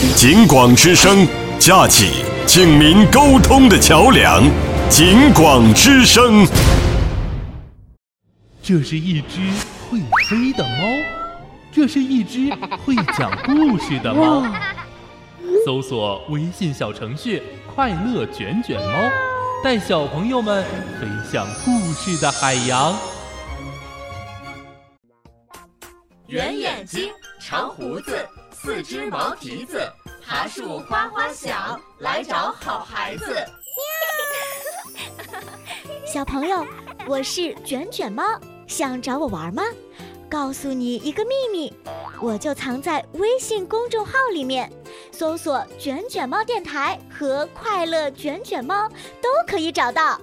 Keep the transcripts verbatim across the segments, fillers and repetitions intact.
警广之声，架起警民沟通的桥梁。警广之声。 这是一只会飞的猫，这是一只会讲故事的猫。搜索微信小程序快乐卷卷猫，带小朋友们飞向故事的海洋。 圆眼睛，长胡子，四只毛蹄子，爬树哗哗响，来找好孩子。 小朋友，我是卷卷猫，想找我玩吗？告诉你一个秘密，我就藏在微信公众号里面，搜索卷卷猫电台和快乐卷卷猫都可以找到。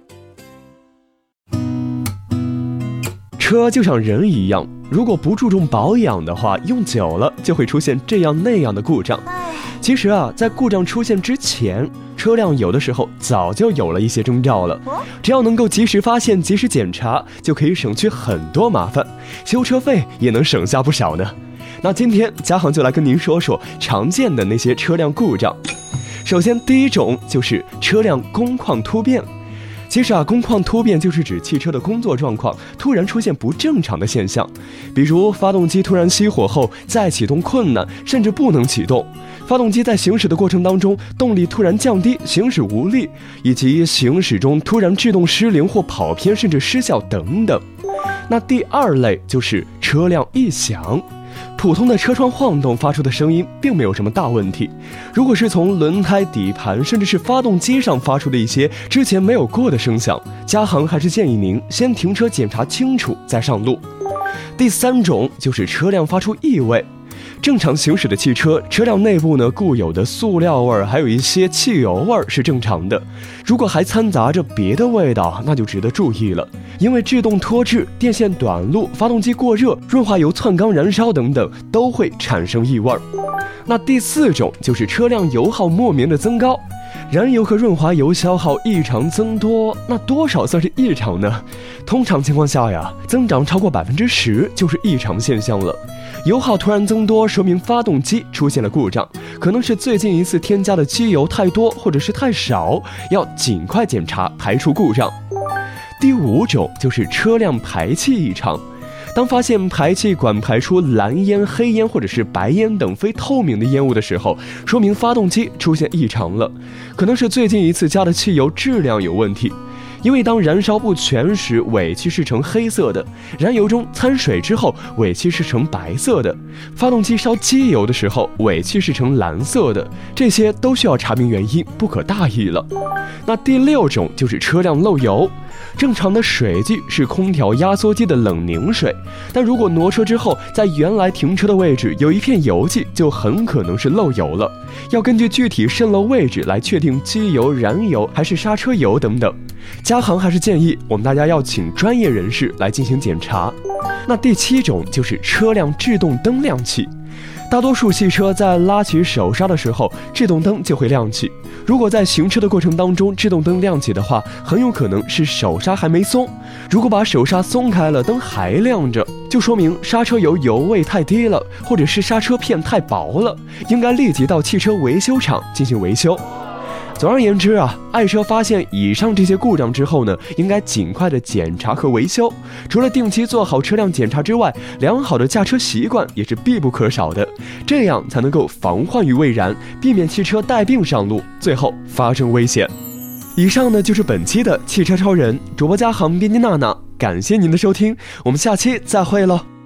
车就像人一样，如果不注重保养的话，用久了就会出现这样那样的故障。其实啊，在故障出现之前，车辆有的时候早就有了一些征兆了。只要能够及时发现、及时检查，就可以省去很多麻烦，修车费也能省下不少呢。那今天嘉航就来跟您说说常见的那些车辆故障。首先，第一种就是车辆工况突变。其实啊，工况突变就是指汽车的工作状况突然出现不正常的现象，比如发动机突然熄火后再启动困难，甚至不能启动；发动机在行驶的过程当中动力突然降低，行驶无力，以及行驶中突然制动失灵或跑偏甚至失效等等。那第二类就是车辆异响。普通的车窗晃动发出的声音并没有什么大问题，如果是从轮胎、底盘甚至是发动机上发出的一些之前没有过的声响，嘉航还是建议您先停车检查清楚再上路。第三种就是车辆发出异味。正常行驶的汽车，车辆内部呢固有的塑料味儿，还有一些汽油味儿是正常的。如果还掺杂着别的味道，那就值得注意了。因为制动脱质、电线短路、发动机过热、润滑油窜缸燃烧等等，都会产生异味儿。那第四种就是车辆油耗莫名的增高。燃油和润滑油消耗异常增多，那多少算是异常呢？通常情况下呀，增长超过百分之十就是异常现象了。油耗突然增多，说明发动机出现了故障，可能是最近一次添加的机油太多或者是太少，要尽快检查排除故障。第五种就是车辆排气异常。当发现排气管排出蓝烟、黑烟或者是白烟等非透明的烟雾的时候，说明发动机出现异常了，可能是最近一次加的汽油质量有问题。因为当燃烧不全时，尾气是呈黑色的；燃油中掺水之后，尾气是呈白色的；发动机烧机油的时候，尾气是呈蓝色的。这些都需要查明原因，不可大意了。那第六种就是车辆漏油。正常的水迹是空调压缩机的冷凝水，但如果挪车之后，在原来停车的位置有一片油迹，就很可能是漏油了。要根据具体渗漏位置来确定机油、燃油还是刹车油等等。嘉航还是建议我们大家要请专业人士来进行检查。那第七种就是车辆制动灯亮起。大多数汽车在拉起手刹的时候，制动灯就会亮起。如果在行车的过程当中制动灯亮起的话，很有可能是手刹还没松。如果把手刹松开了，灯还亮着，就说明刹车油油位太低了，或者是刹车片太薄了，应该立即到汽车维修厂进行维修。总而言之啊，爱车发现以上这些故障之后呢，应该尽快的检查和维修。除了定期做好车辆检查之外，良好的驾车习惯也是必不可少的，这样才能够防患于未然，避免汽车带病上路，最后发生危险。以上呢就是本期的汽车超人，主播嘉航、编辑娜娜，感谢您的收听，我们下期再会喽。